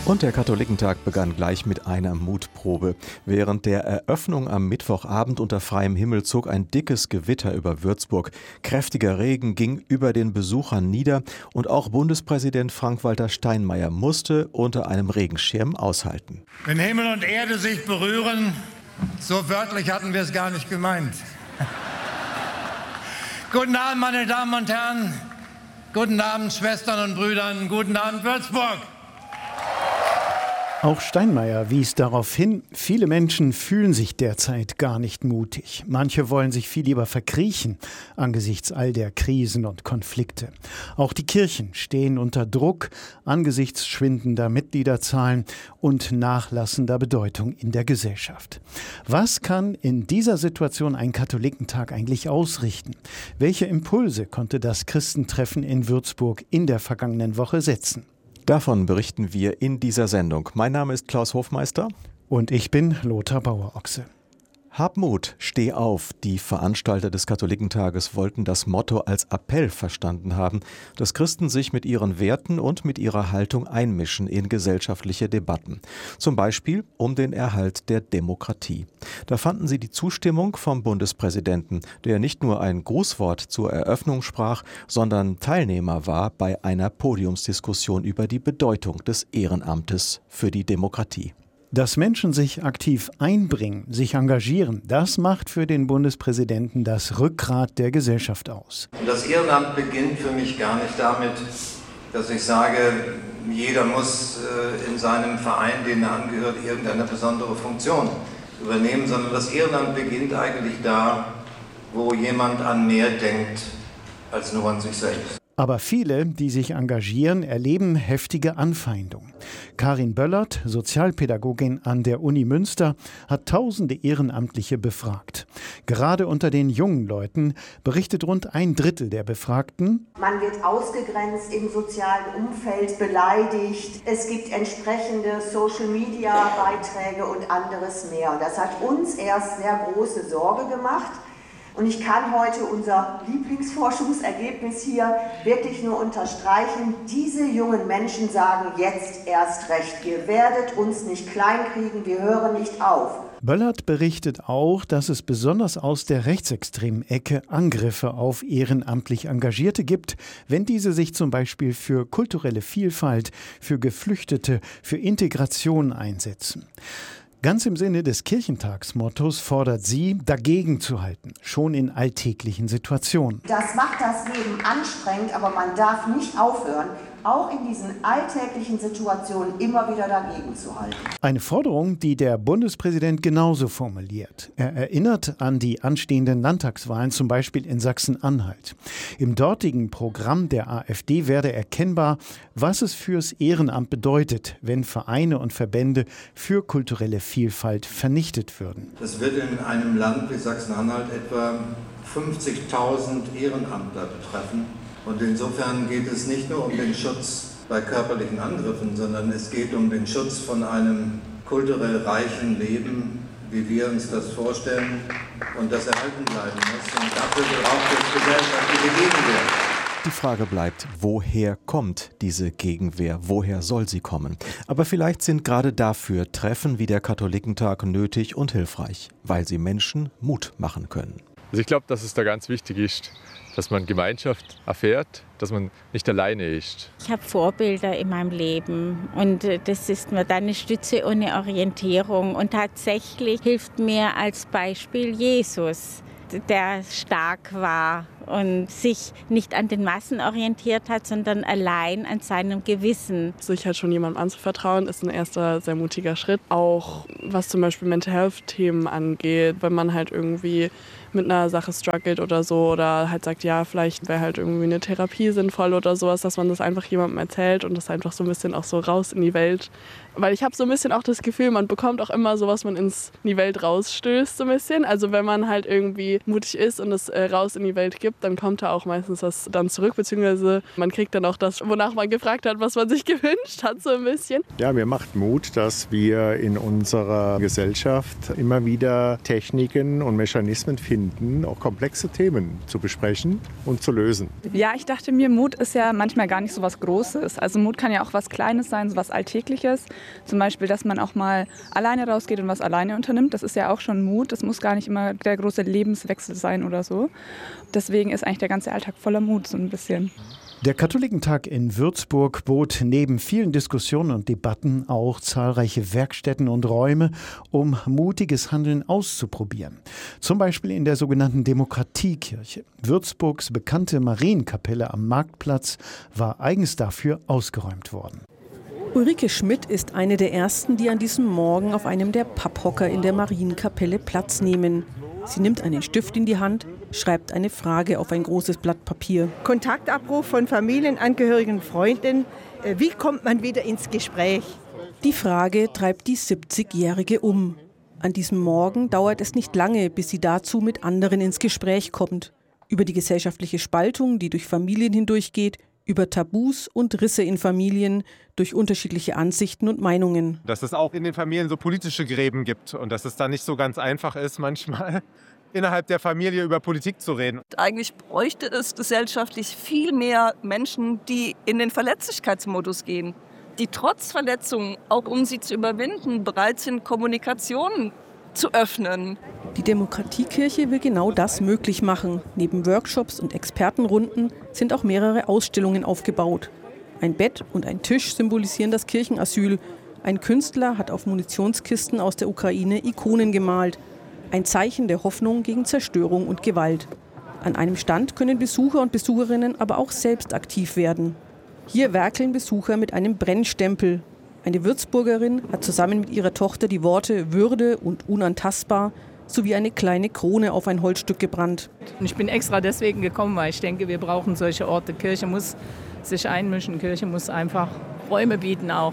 Und der Katholikentag begann gleich mit einer Mutprobe. Während der Eröffnung am Mittwochabend unter freiem Himmel zog ein dickes Gewitter über Würzburg. Kräftiger Regen ging über den Besuchern nieder und auch Bundespräsident Frank-Walter Steinmeier musste unter einem Regenschirm aushalten. Wenn Himmel und Erde sich berühren, so wörtlich hatten wir es gar nicht gemeint. Guten Abend, meine Damen und Herren. Guten Abend, Schwestern und Brüdern. Guten Abend, Würzburg. Auch Steinmeier wies darauf hin, viele Menschen fühlen sich derzeit gar nicht mutig. Manche wollen sich viel lieber verkriechen angesichts all der Krisen und Konflikte. Auch die Kirchen stehen unter Druck angesichts schwindender Mitgliederzahlen und nachlassender Bedeutung in der Gesellschaft. Was kann in dieser Situation ein Katholikentag eigentlich ausrichten? Welche Impulse konnte das Christentreffen in Würzburg in der vergangenen Woche setzen? Davon berichten wir in dieser Sendung. Mein Name ist Klaus Hofmeister. Und ich bin Lothar Bauer-Ochse. Hab Mut, steh auf. Die Veranstalter des Katholikentages wollten das Motto als Appell verstanden haben, dass Christen sich mit ihren Werten und mit ihrer Haltung einmischen in gesellschaftliche Debatten. Zum Beispiel um den Erhalt der Demokratie. Da fanden sie die Zustimmung vom Bundespräsidenten, der nicht nur ein Grußwort zur Eröffnung sprach, sondern Teilnehmer war bei einer Podiumsdiskussion über die Bedeutung des Ehrenamtes für die Demokratie. Dass Menschen sich aktiv einbringen, sich engagieren, das macht für den Bundespräsidenten das Rückgrat der Gesellschaft aus. Das Ehrenamt beginnt für mich gar nicht damit, dass ich sage, jeder muss in seinem Verein, den er angehört, irgendeine besondere Funktion übernehmen, sondern das Ehrenamt beginnt eigentlich da, wo jemand an mehr denkt als nur an sich selbst. Aber viele, die sich engagieren, erleben heftige Anfeindungen. Karin Böllert, Sozialpädagogin an der Uni Münster, hat tausende Ehrenamtliche befragt. Gerade unter den jungen Leuten berichtet rund 1/3 der Befragten: Man wird ausgegrenzt im sozialen Umfeld, beleidigt. Es gibt entsprechende Social-Media-Beiträge und anderes mehr. Und das hat uns erst sehr große Sorge gemacht. Und ich kann heute unser Lieblingsforschungsergebnis hier wirklich nur unterstreichen. Diese jungen Menschen sagen jetzt erst recht. Ihr werdet uns nicht kleinkriegen, wir hören nicht auf. Böllert berichtet auch, dass es besonders aus der rechtsextremen Ecke Angriffe auf ehrenamtlich Engagierte gibt, wenn diese sich zum Beispiel für kulturelle Vielfalt, für Geflüchtete, für Integration einsetzen. Ganz im Sinne des Kirchentagsmottos fordert sie, dagegen zu halten, schon in alltäglichen Situationen. Das macht das Leben anstrengend, aber man darf nicht aufhören, auch in diesen alltäglichen Situationen immer wieder dagegen zu halten. Eine Forderung, die der Bundespräsident genauso formuliert. Er erinnert an die anstehenden Landtagswahlen, zum Beispiel in Sachsen-Anhalt. Im dortigen Programm der AfD werde erkennbar, was es fürs Ehrenamt bedeutet, wenn Vereine und Verbände für kulturelle Vielfalt vernichtet würden. Das wird in einem Land wie Sachsen-Anhalt etwa 50.000 Ehrenamtler betreffen. Und insofern geht es nicht nur um den Schutz bei körperlichen Angriffen, sondern es geht um den Schutz von einem kulturell reichen Leben, wie wir uns das vorstellen, und das erhalten bleiben muss. Und dafür braucht es gesellschaftliche Gegenwehr. Die Frage bleibt, woher kommt diese Gegenwehr? Woher soll sie kommen? Aber vielleicht sind gerade dafür Treffen wie der Katholikentag nötig und hilfreich, weil sie Menschen Mut machen können. Also ich glaube, dass es da ganz wichtig ist, dass man Gemeinschaft erfährt, dass man nicht alleine ist. Ich habe Vorbilder in meinem Leben und das ist mir dann eine Stütze und eine Orientierung. Und tatsächlich hilft mir als Beispiel Jesus, der stark war und sich nicht an den Massen orientiert hat, sondern allein an seinem Gewissen. Sich halt schon jemandem anzuvertrauen, ist ein erster sehr mutiger Schritt. Auch was zum Beispiel Mental Health-Themen angeht, wenn man halt irgendwie mit einer Sache struggelt oder so oder halt sagt, ja, vielleicht wäre halt irgendwie eine Therapie sinnvoll oder sowas, dass man das einfach jemandem erzählt und das einfach so ein bisschen auch so raus in die Welt. Weil ich habe so ein bisschen auch das Gefühl, man bekommt auch immer so, was man in die Welt rausstößt so ein bisschen. Also wenn man halt irgendwie mutig ist und es raus in die Welt gibt, dann kommt da auch meistens das dann zurück, beziehungsweise man kriegt dann auch das, wonach man gefragt hat, was man sich gewünscht hat, so ein bisschen. Ja, mir macht Mut, dass wir in unserer Gesellschaft immer wieder Techniken und Mechanismen finden, auch komplexe Themen zu besprechen und zu lösen. Ja, ich dachte mir, Mut ist ja manchmal gar nicht so was Großes. Also Mut kann ja auch was Kleines sein, so was Alltägliches. Zum Beispiel, dass man auch mal alleine rausgeht und was alleine unternimmt. Das ist ja auch schon Mut. Das muss gar nicht immer der große Lebenswechsel sein oder so. Deswegen ist eigentlich der ganze Alltag voller Mut, so ein bisschen. Der Katholikentag in Würzburg bot neben vielen Diskussionen und Debatten auch zahlreiche Werkstätten und Räume, um mutiges Handeln auszuprobieren. Zum Beispiel in der sogenannten Demokratiekirche. Würzburgs bekannte Marienkapelle am Marktplatz war eigens dafür ausgeräumt worden. Ulrike Schmidt ist eine der ersten, die an diesem Morgen auf einem der Papphocker in der Marienkapelle Platz nehmen. Sie nimmt einen Stift in die Hand, schreibt eine Frage auf ein großes Blatt Papier. Kontaktabruf von Familienangehörigen, Freunden. Wie kommt man wieder ins Gespräch? Die Frage treibt die 70-Jährige um. An diesem Morgen dauert es nicht lange, bis sie dazu mit anderen ins Gespräch kommt. Über die gesellschaftliche Spaltung, die durch Familien hindurchgeht, über Tabus und Risse in Familien, durch unterschiedliche Ansichten und Meinungen. Dass es auch in den Familien so politische Gräben gibt und dass es da nicht so ganz einfach ist, manchmal innerhalb der Familie über Politik zu reden. Eigentlich bräuchte es gesellschaftlich viel mehr Menschen, die in den Verletzlichkeitsmodus gehen, die trotz Verletzungen, auch um sie zu überwinden, bereit sind, Kommunikation zu öffnen. Die Demokratiekirche will genau das möglich machen. Neben Workshops und Expertenrunden sind auch mehrere Ausstellungen aufgebaut. Ein Bett und ein Tisch symbolisieren das Kirchenasyl. Ein Künstler hat auf Munitionskisten aus der Ukraine Ikonen gemalt. Ein Zeichen der Hoffnung gegen Zerstörung und Gewalt. An einem Stand können Besucher und Besucherinnen aber auch selbst aktiv werden. Hier werkeln Besucher mit einem Brennstempel. Eine Würzburgerin hat zusammen mit ihrer Tochter die Worte Würde und unantastbar sowie eine kleine Krone auf ein Holzstück gebrannt. Ich bin extra deswegen gekommen, weil ich denke, wir brauchen solche Orte. Kirche muss sich einmischen, Kirche muss einfach Räume bieten, auch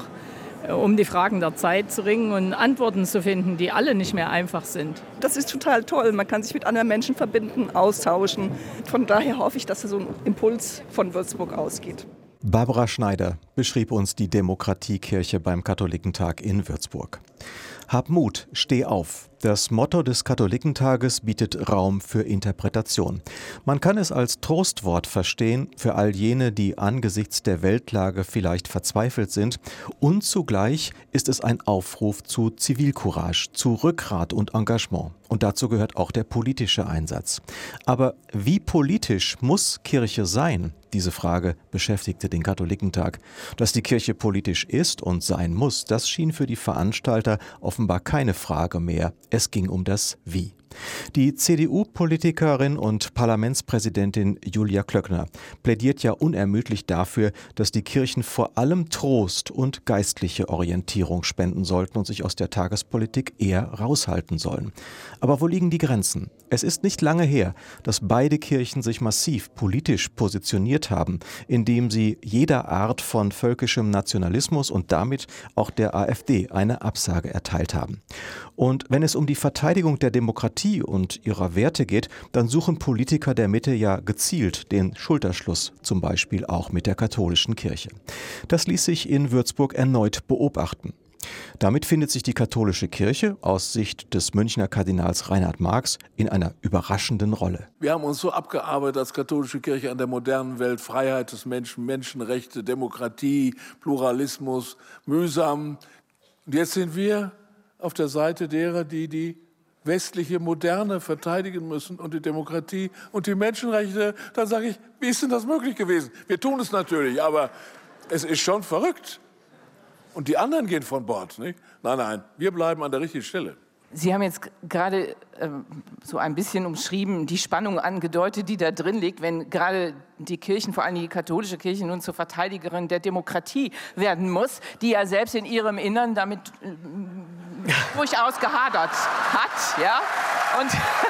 um die Fragen der Zeit zu ringen und Antworten zu finden, die alle nicht mehr einfach sind. Das ist total toll. Man kann sich mit anderen Menschen verbinden, austauschen. Von daher hoffe ich, dass so ein Impuls von Würzburg ausgeht. Barbara Schneider beschrieb uns die Demokratiekirche beim Katholikentag in Würzburg. Hab Mut, steh auf. Das Motto des Katholikentages bietet Raum für Interpretation. Man kann es als Trostwort verstehen für all jene, die angesichts der Weltlage vielleicht verzweifelt sind. Und zugleich ist es ein Aufruf zu Zivilcourage, zu Rückgrat und Engagement. Und dazu gehört auch der politische Einsatz. Aber wie politisch muss Kirche sein? Diese Frage beschäftigte den Katholikentag. Dass die Kirche politisch ist und sein muss, das schien für die Veranstalter offenbar keine Frage mehr. Es ging um das Wie. Die CDU-Politikerin und Parlamentspräsidentin Julia Klöckner plädiert ja unermüdlich dafür, dass die Kirchen vor allem Trost und geistliche Orientierung spenden sollten und sich aus der Tagespolitik eher raushalten sollen. Aber wo liegen die Grenzen? Es ist nicht lange her, dass beide Kirchen sich massiv politisch positioniert haben, indem sie jeder Art von völkischem Nationalismus und damit auch der AfD eine Absage erteilt haben. Und wenn es um die Verteidigung der Demokratie und ihrer Werte geht, dann suchen Politiker der Mitte ja gezielt den Schulterschluss, zum Beispiel auch mit der katholischen Kirche. Das ließ sich in Würzburg erneut beobachten. Damit findet sich die katholische Kirche aus Sicht des Münchner Kardinals Reinhard Marx in einer überraschenden Rolle. Wir haben uns so abgearbeitet als katholische Kirche an der modernen Welt, Freiheit des Menschen, Menschenrechte, Demokratie, Pluralismus, mühsam. Und jetzt sind wir auf der Seite derer, die die westliche Moderne verteidigen müssen und die Demokratie und die Menschenrechte. Dann sage ich, wie ist denn das möglich gewesen? Wir tun es natürlich, aber es ist schon verrückt. Und die anderen gehen von Bord, nicht? Nein, wir bleiben an der richtigen Stelle. Sie haben jetzt gerade so ein bisschen umschrieben, die Spannung angedeutet, die da drin liegt, wenn gerade die Kirchen, vor allem die katholische Kirche, nun zur Verteidigerin der Demokratie werden muss, die ja selbst in ihrem Innern damit durchaus gehadert hat. Ja? Und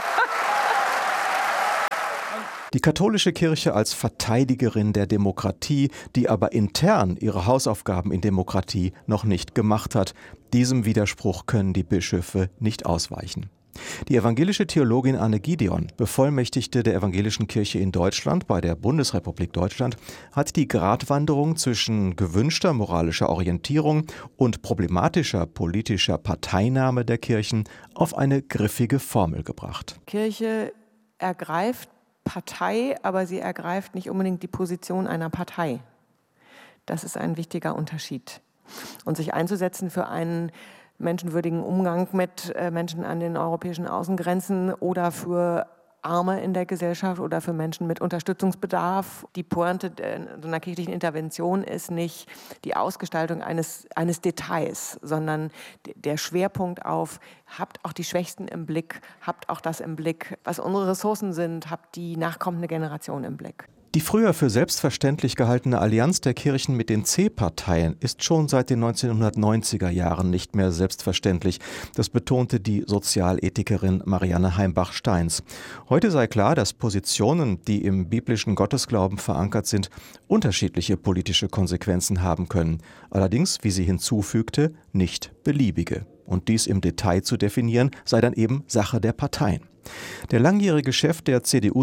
die katholische Kirche als Verteidigerin der Demokratie, die aber intern ihre Hausaufgaben in Demokratie noch nicht gemacht hat. Diesem Widerspruch können die Bischöfe nicht ausweichen. Die evangelische Theologin Anne Gideon, Bevollmächtigte der Evangelischen Kirche in Deutschland bei der Bundesrepublik Deutschland, hat die Gratwanderung zwischen gewünschter moralischer Orientierung und problematischer politischer Parteinahme der Kirchen auf eine griffige Formel gebracht. Kirche ergreift Partei, aber sie ergreift nicht unbedingt die Position einer Partei. Das ist ein wichtiger Unterschied. Und sich einzusetzen für einen menschenwürdigen Umgang mit Menschen an den europäischen Außengrenzen oder für Arme in der Gesellschaft oder für Menschen mit Unterstützungsbedarf. Die Pointe so einer kirchlichen Intervention ist nicht die Ausgestaltung eines Details, sondern der Schwerpunkt auf, habt auch die Schwächsten im Blick, habt auch das im Blick, was unsere Ressourcen sind, habt die nachkommende Generation im Blick. Die früher für selbstverständlich gehaltene Allianz der Kirchen mit den C-Parteien ist schon seit den 1990er Jahren nicht mehr selbstverständlich. Das betonte die Sozialethikerin Marianne Heimbach-Steins. Heute sei klar, dass Positionen, die im biblischen Gottesglauben verankert sind, unterschiedliche politische Konsequenzen haben können. Allerdings, wie sie hinzufügte, nicht beliebige. Und dies im Detail zu definieren, sei dann eben Sache der Parteien. Der langjährige Chef der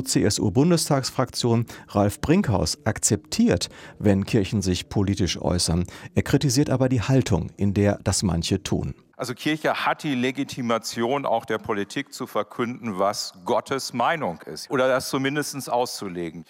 CDU-CSU-Bundestagsfraktion, Ralf Brinkhaus, akzeptiert, wenn Kirchen sich politisch äußern. Er kritisiert aber die Haltung, in der das manche tun. Also Kirche hat die Legitimation, auch der Politik zu verkünden, was Gottes Meinung ist oder das zumindest auszulegen.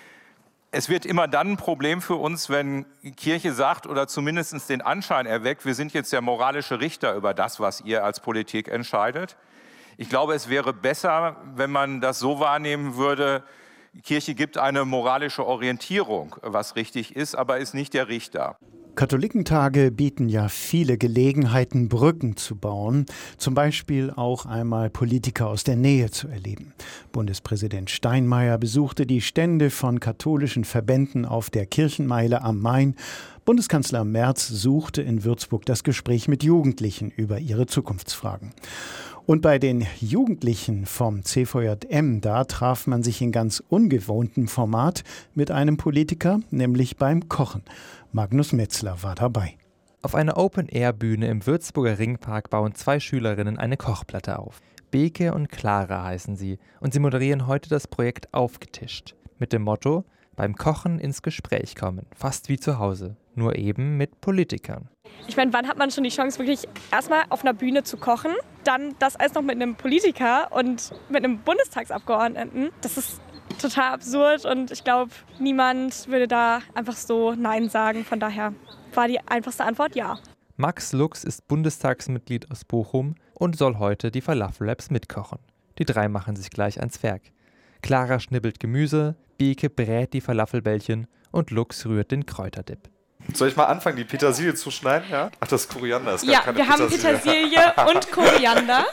Es wird immer dann ein Problem für uns, wenn Kirche sagt oder zumindest den Anschein erweckt, wir sind jetzt der moralische Richter über das, was ihr als Politik entscheidet. Ich glaube, es wäre besser, wenn man das so wahrnehmen würde, die Kirche gibt eine moralische Orientierung, was richtig ist, aber ist nicht der Richter. Katholikentage bieten ja viele Gelegenheiten, Brücken zu bauen, zum Beispiel auch einmal Politiker aus der Nähe zu erleben. Bundespräsident Steinmeier besuchte die Stände von katholischen Verbänden auf der Kirchenmeile am Main. Bundeskanzler Merz suchte in Würzburg das Gespräch mit Jugendlichen über ihre Zukunftsfragen. Und bei den Jugendlichen vom CVJM, da traf man sich in ganz ungewohntem Format mit einem Politiker, nämlich beim Kochen. Magnus Metzler war dabei. Auf einer Open-Air-Bühne im Würzburger Ringpark bauen 2 Schülerinnen eine Kochplatte auf. Beke und Clara heißen sie und sie moderieren heute das Projekt Aufgetischt. Mit dem Motto, beim Kochen ins Gespräch kommen, fast wie zu Hause, nur eben mit Politikern. Ich meine, wann hat man schon die Chance, wirklich erstmal auf einer Bühne zu kochen, dann das alles noch mit einem Politiker und mit einem Bundestagsabgeordneten? Das ist total absurd und ich glaube, niemand würde da einfach so Nein sagen. Von daher war die einfachste Antwort ja. Max Lux ist Bundestagsmitglied aus Bochum und soll heute die Falafel-Labs mitkochen. Die 3 machen sich gleich ans Werk. Clara schnibbelt Gemüse, Beke brät die Falafelbällchen und Lux rührt den Kräuterdip. Soll ich mal anfangen, die Petersilie zu schneiden? Ja? Ach, das ist Koriander. Ist ja, wir haben Petersilie und Koriander.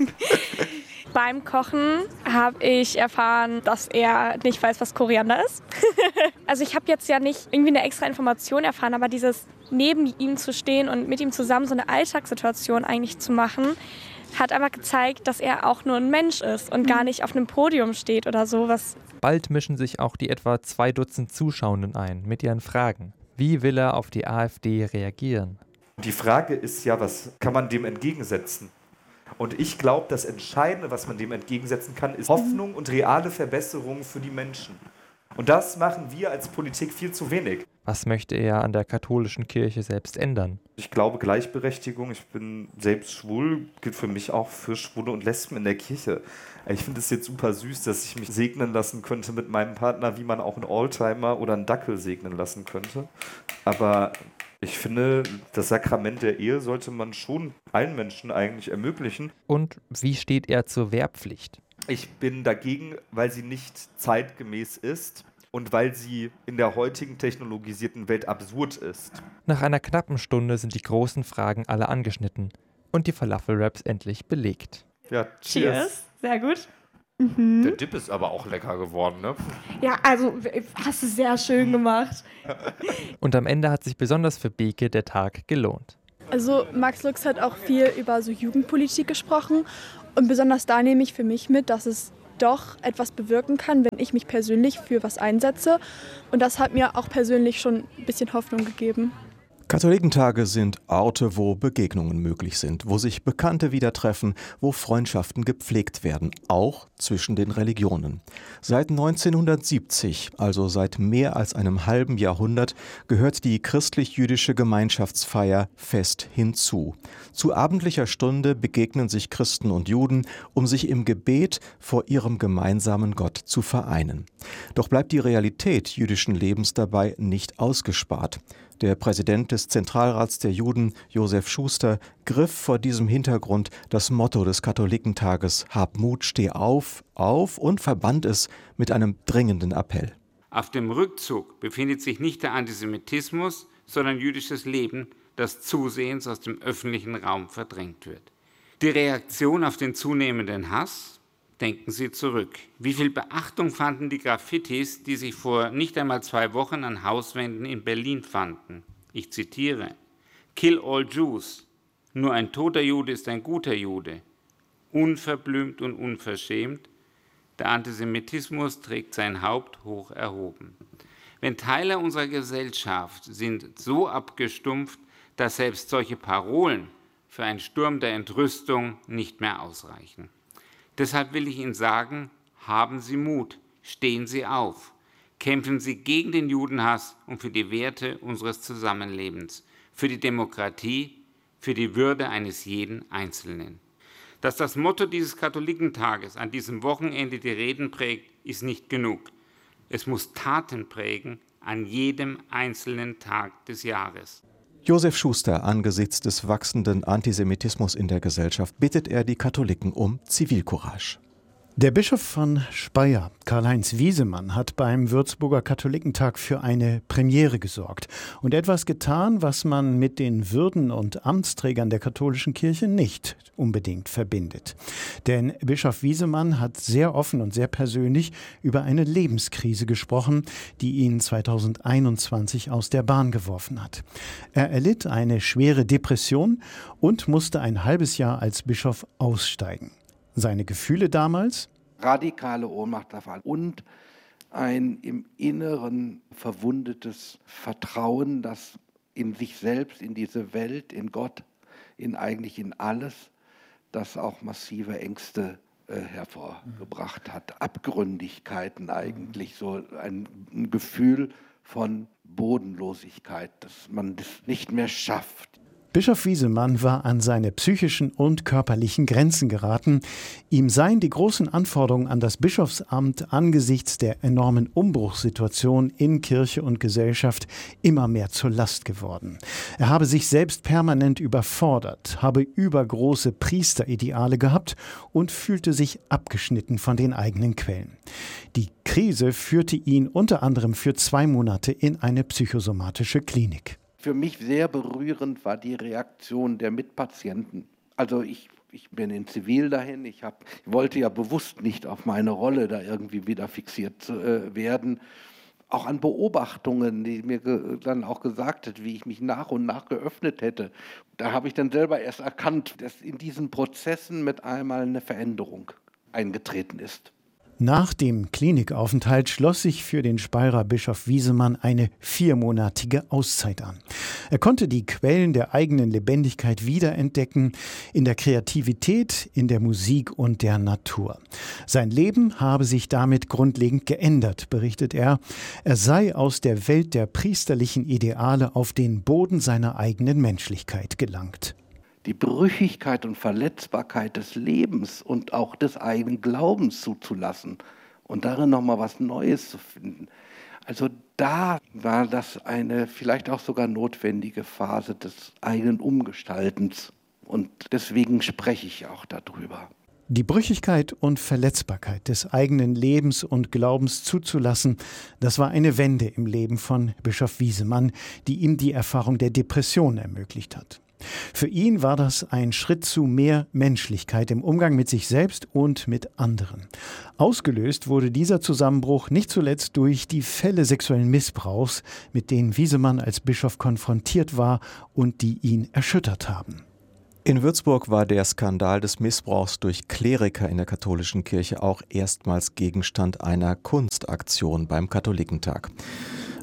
Beim Kochen habe ich erfahren, dass er nicht weiß, was Koriander ist. Also ich habe jetzt ja nicht irgendwie eine extra Information erfahren, aber dieses neben ihm zu stehen und mit ihm zusammen so eine Alltagssituation eigentlich zu machen, hat einfach gezeigt, dass er auch nur ein Mensch ist und gar nicht auf einem Podium steht oder sowas. Bald mischen sich auch die etwa 2 Dutzend Zuschauenden ein mit ihren Fragen. Wie will er auf die AfD reagieren? Die Frage ist ja, was kann man dem entgegensetzen? Und ich glaube, das Entscheidende, was man dem entgegensetzen kann, ist Hoffnung und reale Verbesserungen für die Menschen. Und das machen wir als Politik viel zu wenig. Was möchte er an der katholischen Kirche selbst ändern? Ich glaube Gleichberechtigung, ich bin selbst schwul, gilt für mich auch für Schwule und Lesben in der Kirche. Ich finde es jetzt super süß, dass ich mich segnen lassen könnte mit meinem Partner, wie man auch einen Oldtimer oder einen Dackel segnen lassen könnte. Aber ich finde, das Sakrament der Ehe sollte man schon allen Menschen eigentlich ermöglichen. Und wie steht er zur Wehrpflicht? Ich bin dagegen, weil sie nicht zeitgemäß ist und weil sie in der heutigen technologisierten Welt absurd ist. Nach einer knappen Stunde sind die großen Fragen alle angeschnitten und die Falafel-Wraps endlich belegt. Ja, cheers. Sehr gut. Der Dip ist aber auch lecker geworden, ne? Ja, also hast du sehr schön gemacht. Und am Ende hat sich besonders für Beke der Tag gelohnt. Also Max Lux hat auch viel über so Jugendpolitik gesprochen und besonders da nehme ich für mich mit, dass es doch etwas bewirken kann, wenn ich mich persönlich für was einsetze. Und das hat mir auch persönlich schon ein bisschen Hoffnung gegeben. Katholikentage sind Orte, wo Begegnungen möglich sind, wo sich Bekannte wieder treffen, wo Freundschaften gepflegt werden, auch zwischen den Religionen. Seit 1970, also seit mehr als einem halben Jahrhundert, gehört die christlich-jüdische Gemeinschaftsfeier fest hinzu. Zu abendlicher Stunde begegnen sich Christen und Juden, um sich im Gebet vor ihrem gemeinsamen Gott zu vereinen. Doch bleibt die Realität jüdischen Lebens dabei nicht ausgespart. Der Präsident des Zentralrats der Juden, Josef Schuster, griff vor diesem Hintergrund das Motto des Katholikentages »Hab Mut, steh auf« und verband es mit einem dringenden Appell. Auf dem Rückzug befindet sich nicht der Antisemitismus, sondern jüdisches Leben, das zusehends aus dem öffentlichen Raum verdrängt wird. Die Reaktion auf den zunehmenden Hass? Denken Sie zurück. Wie viel Beachtung fanden die Graffitis, die sich vor nicht einmal 2 Wochen an Hauswänden in Berlin fanden? Ich zitiere: Kill all Jews. Nur ein toter Jude ist ein guter Jude. Unverblümt und unverschämt. Der Antisemitismus trägt sein Haupt hoch erhoben. Wenn Teile unserer Gesellschaft sind so abgestumpft, dass selbst solche Parolen für einen Sturm der Entrüstung nicht mehr ausreichen. Deshalb will ich Ihnen sagen, haben Sie Mut, stehen Sie auf, kämpfen Sie gegen den Judenhass und für die Werte unseres Zusammenlebens, für die Demokratie, für die Würde eines jeden Einzelnen. Dass das Motto dieses Katholikentages an diesem Wochenende die Reden prägt, ist nicht genug. Es muss Taten prägen an jedem einzelnen Tag des Jahres. Josef Schuster, angesichts des wachsenden Antisemitismus in der Gesellschaft, bittet er die Katholiken um Zivilcourage. Der Bischof von Speyer, Karl-Heinz Wiesemann, hat beim Würzburger Katholikentag für eine Premiere gesorgt und etwas getan, was man mit den Würden und Amtsträgern der katholischen Kirche nicht unbedingt verbindet. Denn Bischof Wiesemann hat sehr offen und sehr persönlich über eine Lebenskrise gesprochen, die ihn 2021 aus der Bahn geworfen hat. Er erlitt eine schwere Depression und musste ein halbes Jahr als Bischof aussteigen. Seine Gefühle damals? Radikale Ohnmacht und ein im Inneren verwundetes Vertrauen, das in sich selbst, in diese Welt, in Gott, eigentlich in alles, das auch massive Ängste hervorgebracht hat. Abgründigkeiten eigentlich, so ein Gefühl von Bodenlosigkeit, dass man das nicht mehr schafft. Bischof Wiesemann war an seine psychischen und körperlichen Grenzen geraten. Ihm seien die großen Anforderungen an das Bischofsamt angesichts der enormen Umbruchssituation in Kirche und Gesellschaft immer mehr zur Last geworden. Er habe sich selbst permanent überfordert, habe übergroße Priesterideale gehabt und fühlte sich abgeschnitten von den eigenen Quellen. Die Krise führte ihn unter anderem für 2 Monate in eine psychosomatische Klinik. Für mich sehr berührend war die Reaktion der Mitpatienten. Also ich bin in Zivil dahin, ich wollte ja bewusst nicht auf meine Rolle da irgendwie wieder fixiert werden. Auch an Beobachtungen, die mir dann auch gesagt hat, wie ich mich nach und nach geöffnet hätte. Da habe ich dann selber erst erkannt, dass in diesen Prozessen mit einmal eine Veränderung eingetreten ist. Nach dem Klinikaufenthalt schloss sich für den Speyerer Bischof Wiesemann eine 4-monatige Auszeit an. Er konnte die Quellen der eigenen Lebendigkeit wiederentdecken, in der Kreativität, in der Musik und der Natur. Sein Leben habe sich damit grundlegend geändert, berichtet er. Er sei aus der Welt der priesterlichen Ideale auf den Boden seiner eigenen Menschlichkeit gelangt. Die Brüchigkeit und Verletzbarkeit des Lebens und auch des eigenen Glaubens zuzulassen und darin nochmal was Neues zu finden. Also da war das eine vielleicht auch sogar notwendige Phase des eigenen Umgestaltens und deswegen spreche ich auch darüber. Die Brüchigkeit und Verletzbarkeit des eigenen Lebens und Glaubens zuzulassen, das war eine Wende im Leben von Bischof Wiesemann, die ihm die Erfahrung der Depression ermöglicht hat. Für ihn war das ein Schritt zu mehr Menschlichkeit im Umgang mit sich selbst und mit anderen. Ausgelöst wurde dieser Zusammenbruch nicht zuletzt durch die Fälle sexuellen Missbrauchs, mit denen Wiesemann als Bischof konfrontiert war und die ihn erschüttert haben. In Würzburg war der Skandal des Missbrauchs durch Kleriker in der katholischen Kirche auch erstmals Gegenstand einer Kunstaktion beim Katholikentag.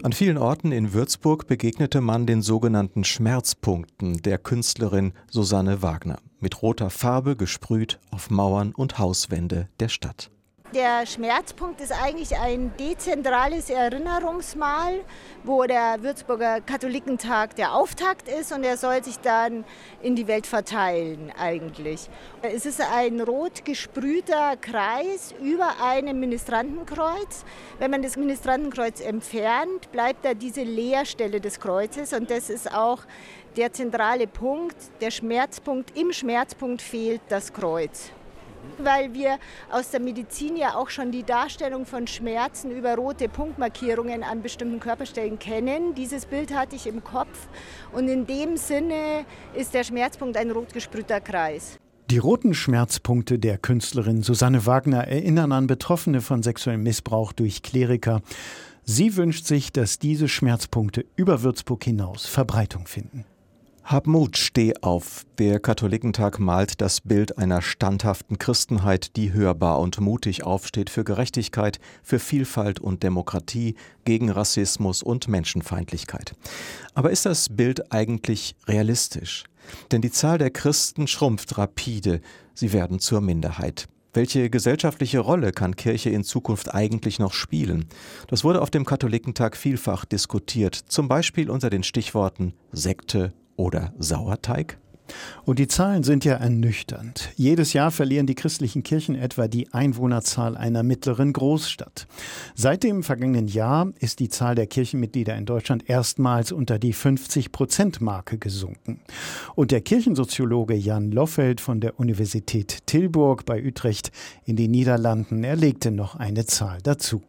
An vielen Orten in Würzburg begegnete man den sogenannten Schmerzpunkten der Künstlerin Susanne Wagner. Mit roter Farbe gesprüht auf Mauern und Hauswände der Stadt. Der Schmerzpunkt ist eigentlich ein dezentrales Erinnerungsmal, wo der Würzburger Katholikentag der Auftakt ist und er soll sich dann in die Welt verteilen eigentlich. Es ist ein rot gesprühter Kreis über einem Ministrantenkreuz. Wenn man das Ministrantenkreuz entfernt, bleibt da diese Leerstelle des Kreuzes und das ist auch der zentrale Punkt, der Schmerzpunkt. Im Schmerzpunkt fehlt das Kreuz. Weil wir aus der Medizin ja auch schon die Darstellung von Schmerzen über rote Punktmarkierungen an bestimmten Körperstellen kennen. Dieses Bild hatte ich im Kopf und in dem Sinne ist der Schmerzpunkt ein rot gesprühter Kreis. Die roten Schmerzpunkte der Künstlerin Susanne Wagner erinnern an Betroffene von sexuellem Missbrauch durch Kleriker. Sie wünscht sich, dass diese Schmerzpunkte über Würzburg hinaus Verbreitung finden. Hab Mut, steh auf. Der Katholikentag malt das Bild einer standhaften Christenheit, die hörbar und mutig aufsteht für Gerechtigkeit, für Vielfalt und Demokratie, gegen Rassismus und Menschenfeindlichkeit. Aber ist das Bild eigentlich realistisch? Denn die Zahl der Christen schrumpft rapide, sie werden zur Minderheit. Welche gesellschaftliche Rolle kann Kirche in Zukunft eigentlich noch spielen? Das wurde auf dem Katholikentag vielfach diskutiert, zum Beispiel unter den Stichworten Sekte oder Sauerteig? Und die Zahlen sind ja ernüchternd. Jedes Jahr verlieren die christlichen Kirchen etwa die Einwohnerzahl einer mittleren Großstadt. Seit dem vergangenen Jahr ist die Zahl der Kirchenmitglieder in Deutschland erstmals unter die 50%-Marke gesunken. Und der Kirchensoziologe Jan Loffelt von der Universität Tilburg bei Utrecht in den Niederlanden, er legte noch eine Zahl dazu.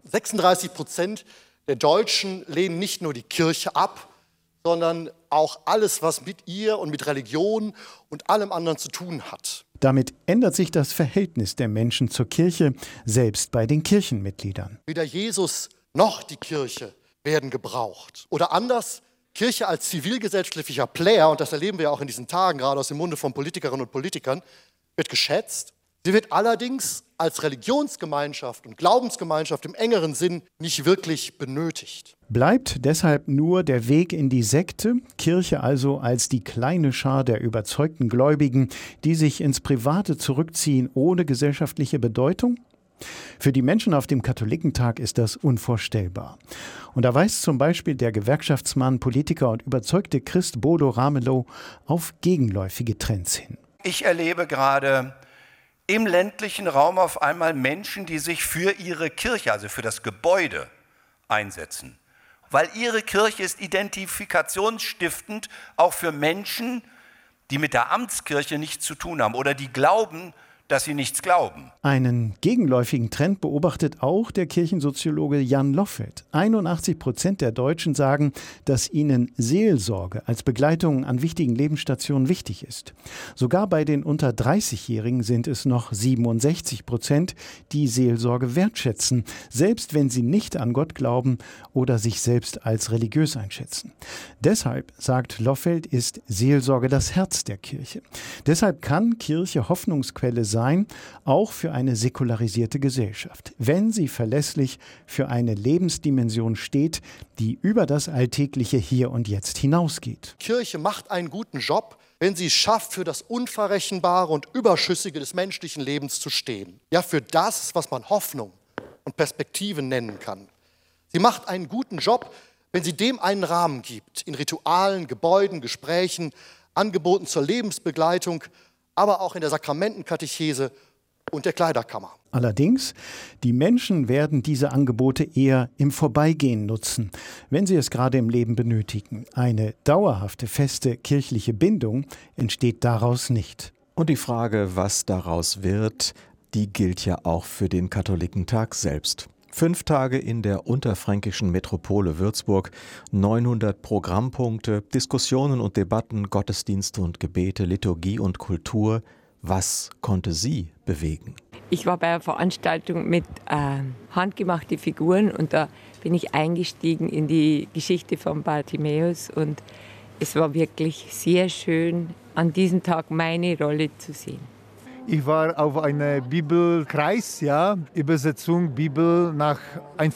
36% der Deutschen lehnen nicht nur die Kirche ab, sondern auch alles, was mit ihr und mit Religion und allem anderen zu tun hat. Damit ändert sich das Verhältnis der Menschen zur Kirche, selbst bei den Kirchenmitgliedern. Weder Jesus noch die Kirche werden gebraucht. Oder anders, Kirche als zivilgesellschaftlicher Player, und das erleben wir auch in diesen Tagen, gerade aus dem Munde von Politikerinnen und Politikern, wird geschätzt. Sie wird allerdings als Religionsgemeinschaft und Glaubensgemeinschaft im engeren Sinn nicht wirklich benötigt. Bleibt deshalb nur der Weg in die Sekte, Kirche also als die kleine Schar der überzeugten Gläubigen, die sich ins Private zurückziehen ohne gesellschaftliche Bedeutung? Für die Menschen auf dem Katholikentag ist das unvorstellbar. Und da weist zum Beispiel der Gewerkschaftsmann, Politiker und überzeugte Christ Bodo Ramelow auf gegenläufige Trends hin. Ich erlebe gerade im ländlichen Raum auf einmal Menschen, die sich für ihre Kirche, also für das Gebäude, einsetzen. Weil ihre Kirche ist identifikationsstiftend auch für Menschen, die mit der Amtskirche nichts zu tun haben oder die glauben, dass sie nichts glauben. Einen gegenläufigen Trend beobachtet auch der Kirchensoziologe Jan Loffelt. 81% der Deutschen sagen, dass ihnen Seelsorge als Begleitung an wichtigen Lebensstationen wichtig ist. Sogar bei den unter 30-Jährigen sind es noch 67%, die Seelsorge wertschätzen, selbst wenn sie nicht an Gott glauben oder sich selbst als religiös einschätzen. Deshalb, sagt Loffelt, ist Seelsorge das Herz der Kirche. Deshalb kann Kirche Hoffnungsquelle sein, auch für eine säkularisierte Gesellschaft, wenn sie verlässlich für eine Lebensdimension steht, die über das alltägliche Hier und Jetzt hinausgeht. Kirche macht einen guten Job, wenn sie es schafft, für das Unverrechenbare und Überschüssige des menschlichen Lebens zu stehen. Ja, für das, was man Hoffnung und Perspektive nennen kann. Sie macht einen guten Job, wenn sie dem einen Rahmen gibt, in Ritualen, Gebäuden, Gesprächen, Angeboten zur Lebensbegleitung, aber auch in der Sakramentenkatechese und der Kleiderkammer. Allerdings, die Menschen werden diese Angebote eher im Vorbeigehen nutzen, wenn sie es gerade im Leben benötigen. Eine dauerhafte, feste kirchliche Bindung entsteht daraus nicht. Und die Frage, was daraus wird, die gilt ja auch für den Katholikentag selbst. 5 Tage in der unterfränkischen Metropole Würzburg, 900 Programmpunkte, Diskussionen und Debatten, Gottesdienste und Gebete, Liturgie und Kultur. Was konnte Sie bewegen? Ich war bei einer Veranstaltung mit handgemachten Figuren und da bin ich eingestiegen in die Geschichte von Bartimäus und es war wirklich sehr schön, an diesem Tag meine Rolle zu sehen. Ich war auf einem Bibelkreis, Übersetzung Bibel nach